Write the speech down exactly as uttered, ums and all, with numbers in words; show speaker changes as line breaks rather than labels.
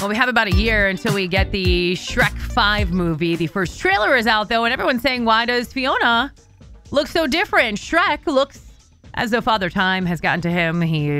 Well, we have about a year until we get the Shrek five movie. The first trailer is out, though, and everyone's saying, why does Fiona look so different? Shrek looks as though Father Time has gotten to him. He